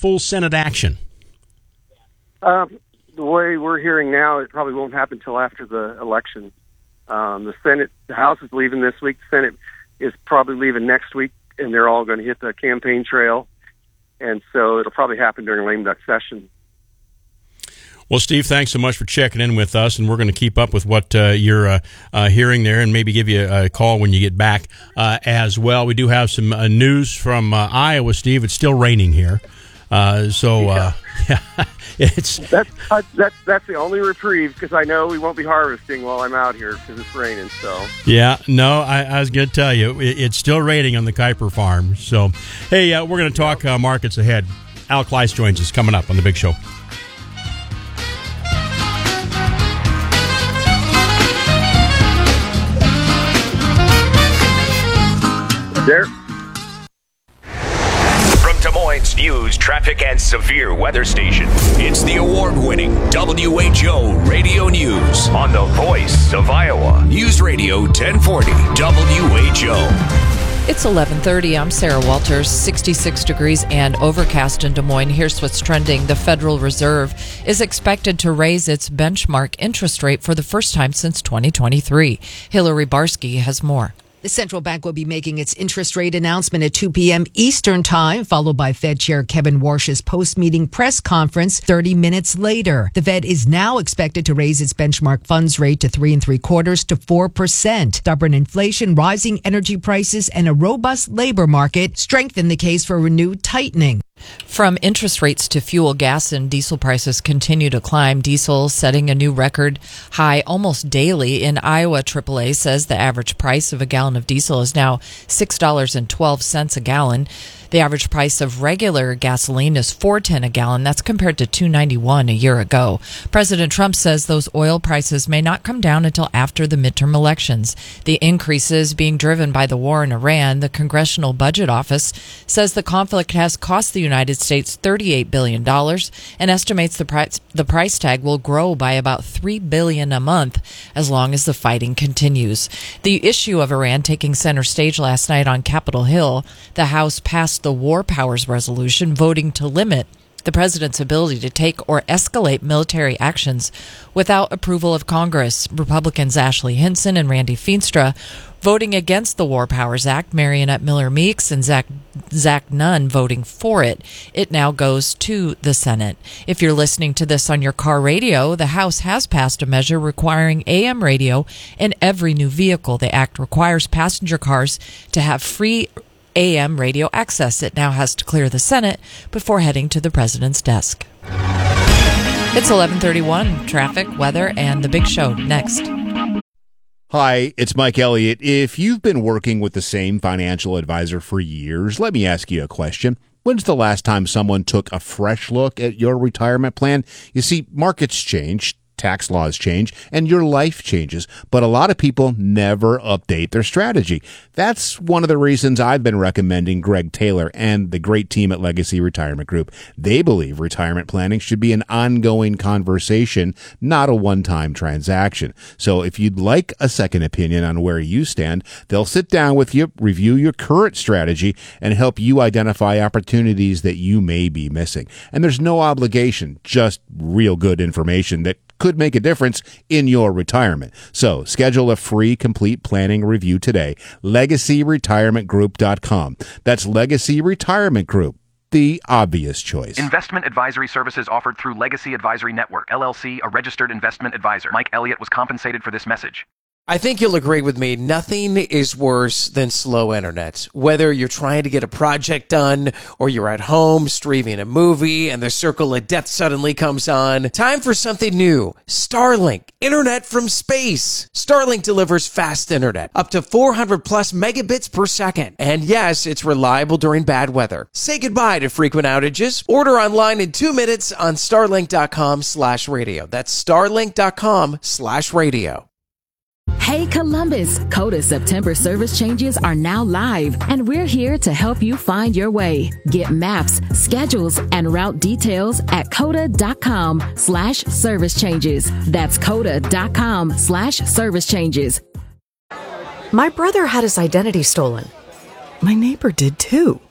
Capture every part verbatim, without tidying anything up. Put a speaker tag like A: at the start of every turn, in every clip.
A: full Senate action?
B: Um, the way we're hearing now, it probably won't happen until after the election. Um, the Senate, the House is leaving this week. The Senate is probably leaving next week, and they're all going to hit the campaign trail. And so it'll probably happen during lame duck session.
A: Well, Steve, thanks so much for checking in with us, and we're going to keep up with what uh, you're uh, uh, hearing there and maybe give you a call when you get back uh, as well. We do have some uh, news from uh, Iowa, Steve. It's still raining here. Uh, so, uh, yeah, it's...
B: That's, uh, that's, that's the only reprieve, because I know we won't be harvesting while I'm out here because it's raining, so...
A: Yeah, no, I, I was going to tell you, it, it's still raining on the Kuiper farm. So, hey, uh, we're going to talk uh, markets ahead. Al Kleiss joins us coming up on The Big Show.
B: There.
C: From Des Moines News, traffic, and severe weather station, it's the award-winning W H O Radio News on the voice of Iowa. News Radio ten forty W H O.
D: It's eleven thirty. I'm Sarah Walters. sixty-six degrees and overcast in Des Moines. Here's what's trending. The Federal Reserve is expected to raise its benchmark interest rate for the first time since twenty twenty-three. Hillary Barsky has more.
E: The central bank will be making its interest rate announcement at two p.m. Eastern Time, followed by Fed Chair Kevin Warsh's post-meeting press conference thirty minutes later. The Fed is now expected to raise its benchmark funds rate to three and three quarters to four percent. Stubborn inflation, rising energy prices, and a robust labor market strengthen the case for renewed tightening.
D: From interest rates to fuel, gas and diesel prices continue to climb. Diesel setting a new record high almost daily. In Iowa, triple A says the average price of a gallon of diesel is now six dollars and twelve cents a gallon. The average price of regular gasoline is four dollars and ten cents a gallon. That's compared to two dollars and ninety-one cents a year ago. President Trump says those oil prices may not come down until after the midterm elections. The increases being driven by the war in Iran. The Congressional Budget Office says the conflict has cost the United States thirty-eight billion dollars and estimates the price, the price tag will grow by about three billion dollars a month as long as the fighting continues. The issue of Iran taking center stage last night on Capitol Hill, the House passed the War Powers Resolution, voting to limit the president's ability to take or escalate military actions without approval of Congress. Republicans Ashley Hinson and Randy Feenstra voting against the War Powers Act, Marionette Miller Meeks and Zach, Zach Nunn voting for it. It now goes to the Senate. If you're listening to this on your car radio, the House has passed a measure requiring A M radio in every new vehicle. The act requires passenger cars to have free A M radio access. It now has to clear the Senate before heading to the president's desk. It's eleven thirty-one. Traffic, weather, and The Big Show next.
F: Hi, it's Mike Elliott. If you've been working with the same financial advisor for years, let me ask you a question. When's the last time someone took a fresh look at your retirement plan? You see, markets change, tax laws change, and your life changes, but a lot of people never update their strategy. That's one of the reasons I've been recommending Greg Taylor and the great team at Legacy Retirement Group. They believe retirement planning should be an ongoing conversation, not a one-time transaction. So if you'd like a second opinion on where you stand, they'll sit down with you, review your current strategy, and help you identify opportunities that you may be missing. And there's no obligation, just real good information that could make a difference in your retirement. So schedule a free complete planning review today. legacy retirement group dot com. That's Legacy Retirement Group, the obvious choice.
G: Investment advisory services offered through Legacy Advisory Network, L L C, a registered investment advisor. Mike Elliott was compensated for this message.
H: I think you'll agree with me. Nothing is worse than slow internet. Whether you're trying to get a project done or you're at home streaming a movie and the circle of death suddenly comes on. Time for something new. Starlink. Internet from space. Starlink delivers fast internet. Up to four hundred plus megabits per second. And yes, it's reliable during bad weather. Say goodbye to frequent outages. Order online in two minutes on starlink.com slash radio. That's starlink.com slash radio.
I: Hey Columbus, Coda September service changes are now live, and we're here to help you find your way. Get maps, schedules, and route details at coda.com slash service changes. That's coda.com slash service changes.
J: My brother had his identity stolen. My neighbor did too.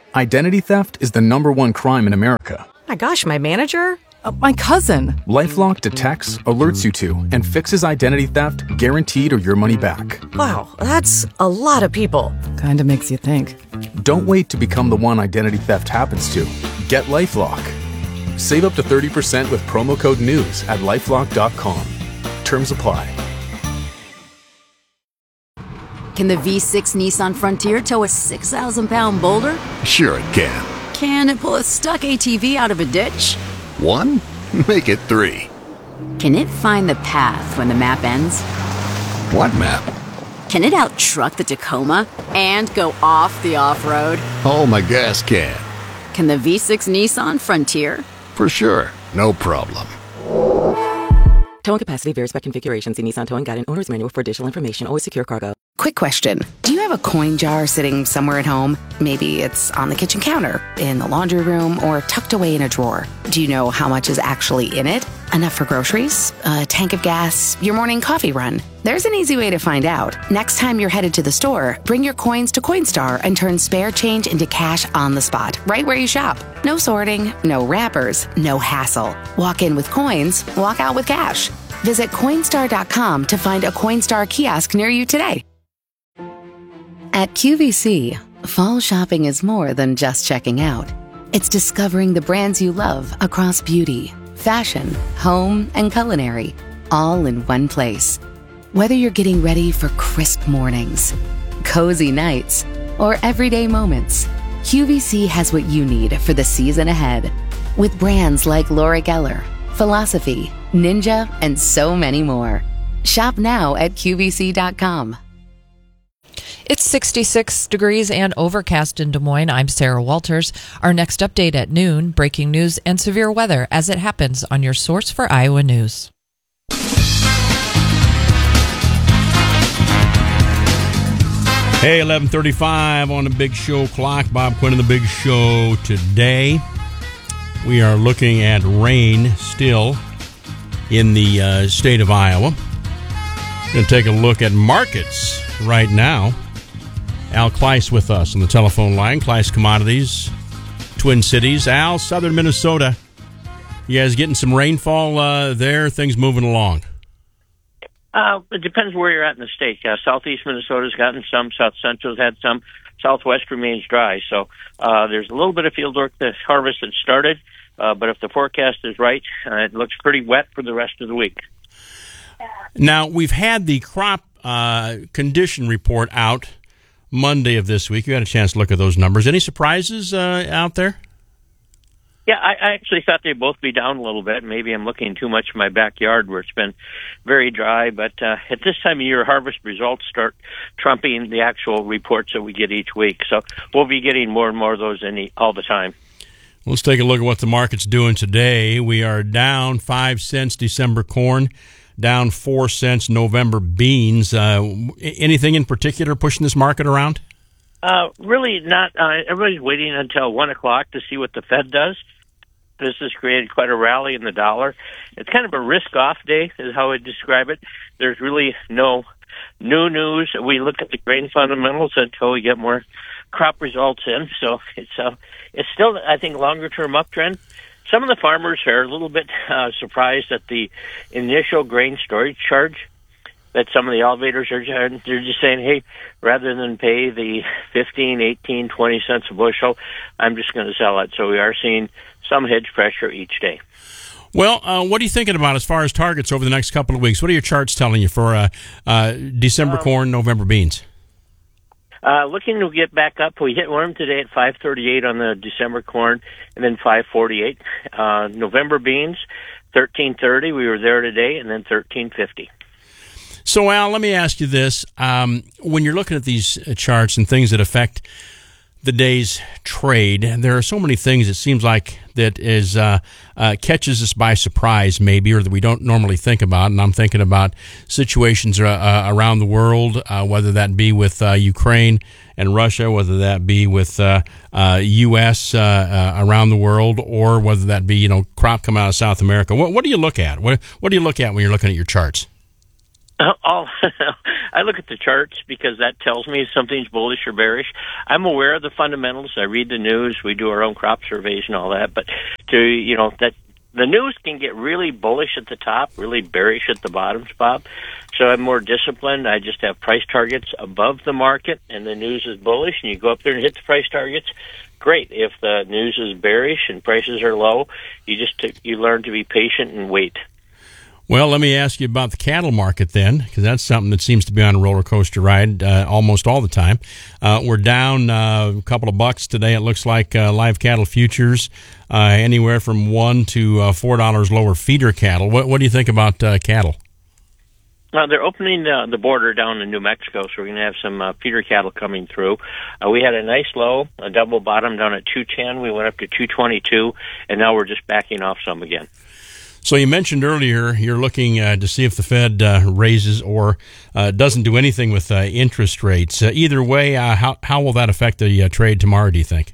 J: Identity theft is the number one crime in America.
K: My gosh, my manager? Uh, my cousin.
J: LifeLock detects, alerts you to, and fixes identity theft guaranteed or your money back.
K: Wow, that's a lot of people. Kinda makes you think.
J: Don't wait to become the one identity theft happens to. Get LifeLock. Save up to thirty percent with promo code NEWS at lifelock dot com. Terms apply.
L: Can the V six Nissan Frontier tow a six thousand pound boulder?
M: Sure it can.
L: Can it pull a stuck A T V out of a ditch?
M: One? Make it three.
L: Can it find the path when the map ends?
M: What map?
L: Can it out-truck the Tacoma and go off the off-road?
M: Oh, my gas can.
L: Can the V six Nissan Frontier?
M: For sure. No problem.
N: Towing capacity varies by configuration. See Nissan Towing Guide and Owner's Manual for additional information. Always secure cargo.
O: Quick question. Do you have a coin jar sitting somewhere at home? Maybe it's on the kitchen counter, in the laundry room, or tucked away in a drawer. Do you know how much is actually in it? Enough for groceries? A tank of gas? Your morning coffee run? There's an easy way to find out. Next time you're headed to the store, bring your coins to Coinstar and turn spare change into cash on the spot, right where you shop. No sorting, no wrappers, no hassle. Walk in with coins, walk out with cash. Visit Coinstar dot com to find a Coinstar kiosk near you today.
P: At Q V C, fall shopping is more than just checking out. It's discovering the brands you love across beauty, fashion, home, and culinary, all in one place. Whether you're getting ready for crisp mornings, cozy nights, or everyday moments, Q V C has what you need for the season ahead. With brands like Laura Geller, Philosophy, Ninja, and so many more. Shop now at Q V C dot com.
D: It's sixty-six degrees and overcast in Des Moines. I'm Sarah Walters. Our next update at noon, breaking news and severe weather as it happens on your source for Iowa news.
A: Hey, eleven thirty-five on the Big Show clock. Bob Quinn on the Big Show today. We are looking at rain still in the uh, state of Iowa. We're going to take a look at markets right now. Al Kleiss with us on the telephone line. Kleiss Commodities, Twin Cities. Al, southern Minnesota. You guys getting some rainfall uh, there? Things moving along?
Q: Uh, it depends where you're at in the state. Uh, southeast Minnesota's gotten some. South Central's had some. Southwest remains dry. So uh, there's a little bit of field work. The harvest has started. Uh, but if the forecast is right, uh, it looks pretty wet for the rest of the week.
A: Now, we've had the crop uh, condition report out Monday of this week. You had a chance to look at those numbers. Any surprises uh, out there?
Q: Yeah, I, I actually thought they'd both be down a little bit. Maybe I'm looking too much in my backyard where it's been very dry. But uh, at this time of year, harvest results start trumping the actual reports that we get each week. So we'll be getting more and more of those in all the time.
A: Let's take a look at what the market's doing today. We are down five cents December corn, down four cents November beans. Uh, anything in particular pushing this market around?
Q: Uh, really not. Uh, everybody's waiting until one o'clock to see what the Fed does. This has created quite a rally in the dollar. It's kind of a risk-off day is how I describe it. There's really no new news. We look at the grain fundamentals until we get more crop results in. So it's uh, it's still, I think, longer-term uptrend. Some of the farmers are a little bit uh, surprised at the initial grain storage charge that some of the elevators are. They're just saying, hey, rather than pay the fifteen, eighteen, twenty cents a bushel, I'm just going to sell it. So we are seeing some hedge pressure each day.
A: Well, uh, what are you thinking about as far as targets over the next couple of weeks? What are your charts telling you for uh, uh, December um, corn, November beans?
Q: Uh, looking to get back up. We hit one today at five thirty-eight on the December corn, and then five forty-eight. Uh, November beans, thirteen thirty. We were there today, and then thirteen fifty.
A: So, Al, let me ask you this. Um, when you're looking at these charts and things that affect the day's trade, there are so many things it seems like that is uh, uh, catches us by surprise maybe, or that we don't normally think about. And I'm thinking about situations uh, uh, around the world, uh, whether that be with uh, Ukraine and Russia, whether that be with uh, uh, U S uh, uh, around the world, or whether that be, you know, crop coming out of South America. What, what do you look at? What, what do you look at when you're looking at your charts?
Q: Uh, all I look at the charts because that tells me if something's bullish or bearish. I'm aware of the fundamentals. I read the news. We do our own crop surveys and all that. But to you know that the news can get really bullish at the top, really bearish at the bottoms, Bob. So I'm more disciplined. I just have price targets above the market, and the news is bullish, and you go up there and hit the price targets. Great. If the news is bearish and prices are low, you just t- you learn to be patient and wait.
A: Well, let me ask you about the cattle market then, because that's something that seems to be on a roller coaster ride uh, almost all the time. Uh, we're down uh, a couple of bucks today. It looks like uh, live cattle futures uh, anywhere from one to uh, four dollars lower feeder cattle. What, what do you think about uh, cattle?
Q: Uh, they're opening uh, the border down in New Mexico, so we're going to have some uh, feeder cattle coming through. Uh, we had a nice low, a double bottom down at two ten. We went up to two twenty-two, and now we're just backing off some again.
A: So you mentioned earlier you're looking uh, to see if the Fed uh, raises or uh, doesn't do anything with uh, interest rates. Uh, either way, uh, how how will that affect the uh, trade tomorrow, do you think?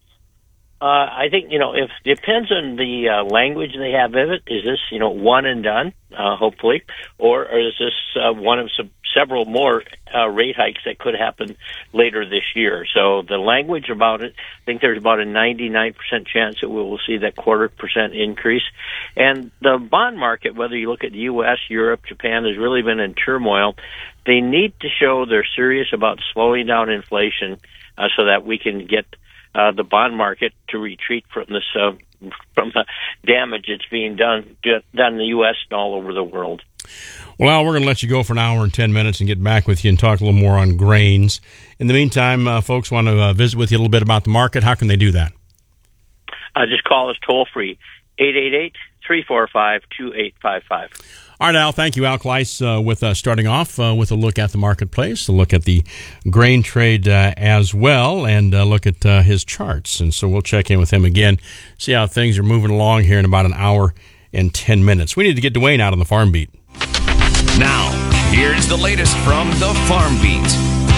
Q: Uh, I think, you know, if depends on the uh, language they have of it. Is this, you know, one and done, uh, hopefully, or, or is this uh, one of some, several more uh, rate hikes that could happen later this year? So the language about it, I think there's about a ninety-nine percent chance that we will see that quarter percent increase. And the bond market, whether you look at the U S, Europe, Japan, has really been in turmoil. They need to show they're serious about slowing down inflation uh, so that we can get Uh, the bond market to retreat from this uh, from the damage that's being done done in the U S and all over the world.
A: Well, Al, we're going to let you go for an hour and ten minutes and get back with you and talk a little more on grains. In the meantime, uh, folks want to uh, visit with you a little bit about the market. How can they do that?
Q: Uh, just call us toll free, eight eight eight, three four five, two eight five five.
A: All right, Al, thank you. Al Kleiss uh, with uh, starting off uh, with a look at the marketplace, a look at the grain trade uh, as well, and a look at uh, his charts. And so we'll check in with him again, see how things are moving along here in about an hour and ten minutes. We need to get Dwayne out on the Farm Beat.
C: Now, here's the latest from the Farm Beat.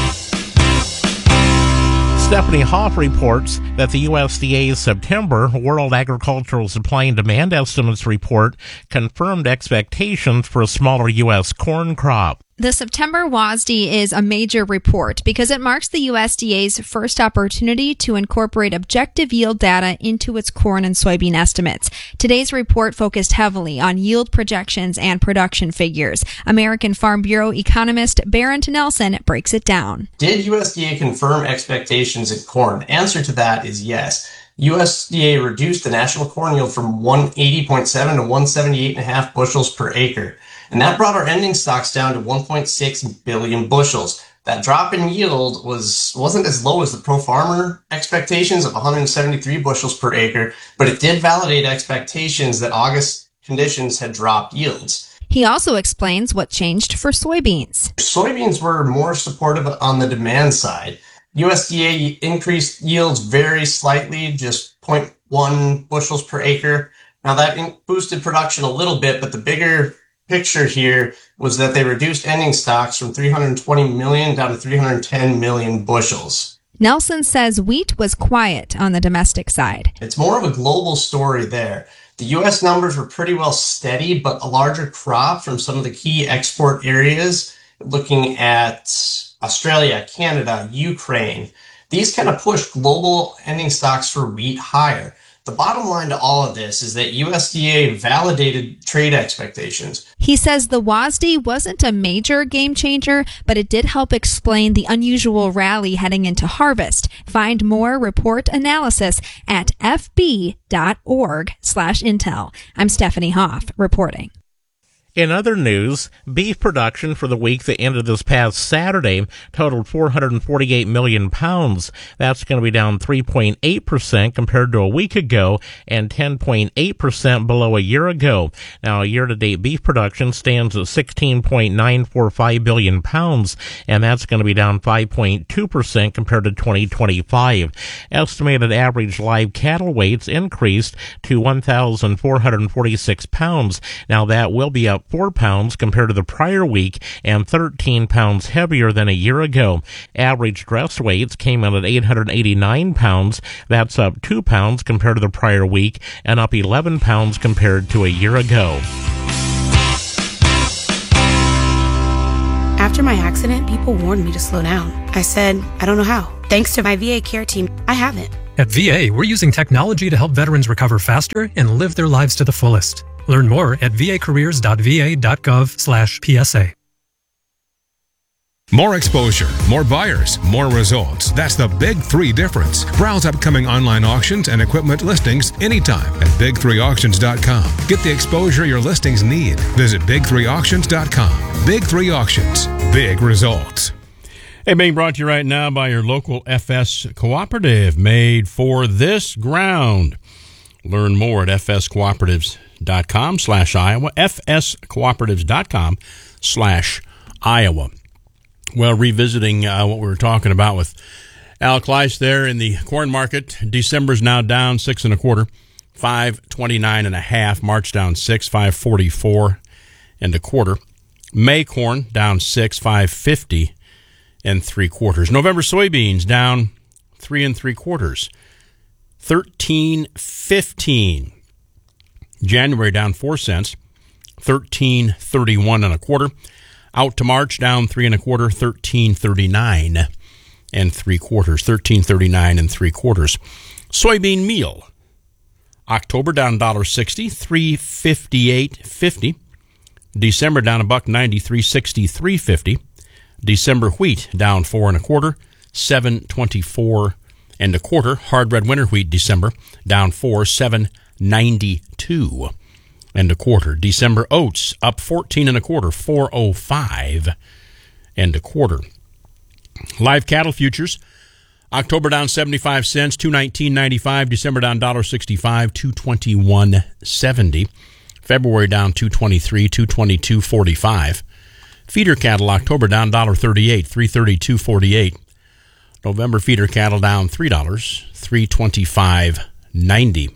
R: Stephanie Hoff reports that the U S D A's September World Agricultural Supply and Demand Estimates report confirmed expectations for a smaller U S corn crop.
S: The September W A S D is a major report because it marks the U S D A's first opportunity to incorporate objective yield data into its corn and soybean estimates. Today's report focused heavily on yield projections and production figures. American Farm Bureau economist Barrett Nelson breaks it down.
T: Did U S D A confirm expectations in corn? The answer to that is yes. U S D A reduced the national corn yield from one eighty point seven to one seventy-eight point five bushels per acre. And that brought our ending stocks down to one point six billion bushels. That drop in yield was, wasn't as low as the pro farmer expectations of one hundred seventy-three bushels per acre, but it did validate expectations that August conditions had dropped yields.
S: He also explains what changed for soybeans.
T: Soybeans were more supportive on the demand side. U S D A increased yields very slightly, just zero point one bushels per acre. Now that boosted production a little bit, but the bigger picture here was that they reduced ending stocks from three hundred twenty million down to three hundred ten million bushels.
S: Nelson says wheat was quiet on the domestic side.
T: It's more of a global story there. The U S numbers were pretty well steady, but a larger crop from some of the key export areas, looking at Australia, Canada, Ukraine, these kind of pushed global ending stocks for wheat higher. The bottom line to all of this is that U S D A validated trade expectations.
S: He says the W A S D wasn't a major game changer, but it did help explain the unusual rally heading into harvest. Find more report analysis at f b dot org slash intel. I'm Stephanie Hoff reporting.
R: In other news, beef production for the week that ended this past Saturday totaled four hundred forty-eight million pounds. That's going to be down three point eight percent compared to a week ago and ten point eight percent below a year ago. Now, year-to-date beef production stands at sixteen point nine four five billion pounds, and that's going to be down five point two percent compared to twenty twenty-five. Estimated average live cattle weights increased to one thousand four hundred forty-six pounds. Now, that will be up four pounds compared to the prior week and thirteen pounds heavier than a year ago. Average dress weights came in at eight hundred eighty-nine pounds. That's up two pounds compared to the prior week and up eleven pounds compared to a year ago.
U: After my accident, people warned me to slow down. I said, I don't know how. Thanks to my V A care team, I haven't.
V: At V A, we're using technology to help veterans recover faster and live their lives to the fullest. Learn more at vacareers.va.gov slash PSA.
W: More exposure, more buyers, more results. That's the Big Three difference. Browse upcoming online auctions and equipment listings anytime at big three auctions dot com. Get the exposure your listings need. Visit big three auctions dot com. Big Three Auctions. Big results.
A: Hey, being brought to you right now by your local F S Cooperative, made for this ground. Learn more at f s cooperatives dot com slash Iowa, f s cooperatives dot com slash Iowa. Well, revisiting uh, what we were talking about with Al Kleiss there in the corn market, December's now down six and a quarter, five twenty-nine and a half. March down six, five forty-four and a quarter. May corn down six, five fifty and three quarters. November soybeans down three and three quarters, thirteen fifteen. January down four cents, thirteen thirty-one and a quarter. Out to March, down three and a quarter, thirteen thirty-nine and three quarters, thirteen thirty-nine and three quarters. Soybean meal, October down one dollar sixty, three fifty-eight fifty. December down a buck ninety, three sixty-three fifty. December wheat down four and a quarter, seven twenty-four and a quarter. Hard red winter wheat December down four, seven ninety-two. And a quarter. December oats up fourteen and a quarter, four oh five and a quarter. Live cattle futures, October down seventy-five cents, two nineteen ninety-five. December down one dollar sixty-five, two twenty-one seventy. February down two twenty-three, two twenty-two forty-five. Feeder cattle October down one dollar thirty-eight, three thirty-two forty-eight. November feeder cattle down three dollars, three twenty-five ninety.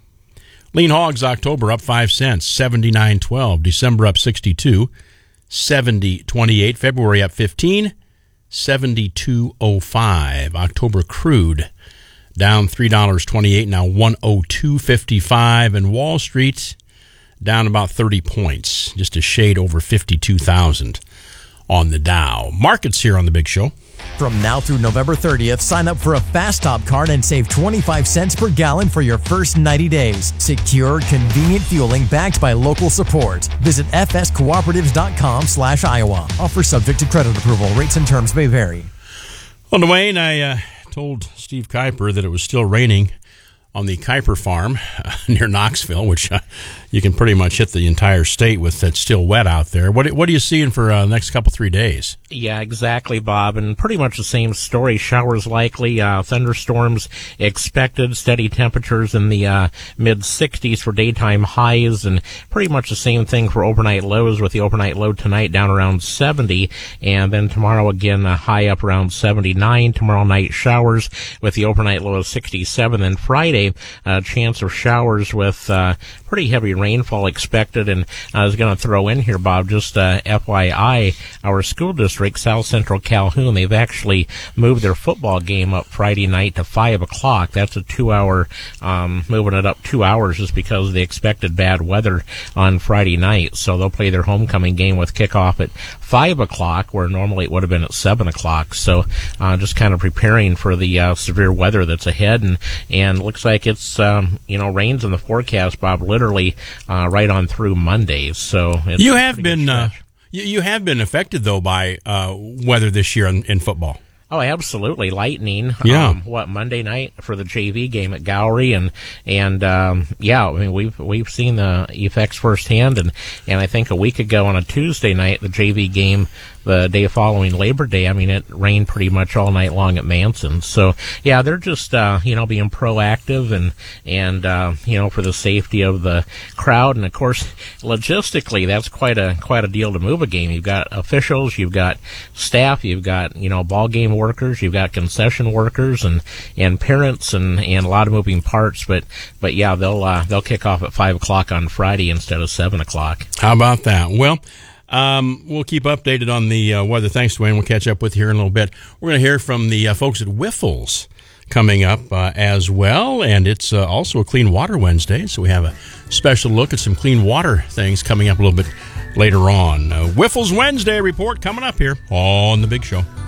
A: Lean hogs October up five cents, seventy-nine twelve. December up sixty-two, seventy twenty-eight. February up fifteen, seventy-two oh five. October crude down three dollars and twenty-eight cents, now one oh two fifty-five. And Wall Street down about thirty points, just a shade over fifty-two thousand on the Dow. Markets here on the Big Show.
X: From now through November thirtieth, sign up for a Fast Stop card and save twenty-five cents per gallon for your first ninety days. Secure, convenient fueling backed by local support. Visit f s cooperatives dot com slash Iowa. Offer subject to credit approval. Rates and terms may vary.
A: Well, Dwayne, I uh, told Steve Kuiper that it was still raining on the Kuiper farm uh, near Knoxville, which uh, you can pretty much hit the entire state with. It's still wet out there. What what are you seeing for uh, the next couple, three days?
R: Yeah, exactly, Bob, and pretty much the same story. Showers likely, uh, thunderstorms expected, steady temperatures in the uh, mid sixties for daytime highs, and pretty much the same thing for overnight lows, with the overnight low tonight down around seventy, and then tomorrow again a high up around seventy-nine. Tomorrow night showers with the overnight low of sixty-seven, then Friday a chance of showers with uh, pretty heavy rainfall expected. And I was going to throw in here, Bob, just uh, F Y I, our school district, South Central Calhoun, they've actually moved their football game up Friday night to five o'clock. That's a two-hour, um, moving it up two hours just because of the expected bad weather on Friday night. So they'll play their homecoming game with kickoff at five o'clock, where normally it would have been at seven o'clock. So uh, just kind of preparing for the uh, severe weather that's ahead. And, and looks like it's, um, you know, rains in the forecast, Bob, literally uh, right on through Monday. So it's
A: you have been uh, you, you have been affected though by uh, weather this year in, in football.
R: Oh, absolutely. Lightning.
A: Yeah.
R: Um, what, Monday night for the J V game at Gowrie. And, and, um, yeah, I mean, we've, we've seen the effects firsthand. And, and I think a week ago on a Tuesday night, the J V game, the day following Labor Day, I mean, it rained pretty much all night long at Manson. So, yeah, they're just, uh, you know, being proactive and, and, uh, you know, for the safety of the crowd. And of course, logistically, that's quite a, quite a deal to move a game. You've got officials, you've got staff, you've got, you know, ball game workers, you've got concession workers and, and parents and, and a lot of moving parts. But, but yeah, they'll, uh, they'll kick off at five o'clock on Friday instead of seven o'clock.
A: How about that? Well, Um, we'll keep updated on the uh, weather. Thanks, Dwayne. We'll catch up with you here in a little bit. We're going to hear from the uh, folks at Wyffels coming up uh, as well, and it's uh, also a Clean Water Wednesday, so we have a special look at some clean water things coming up a little bit later on. Uh, Whiffles Wednesday report coming up here on The Big Show.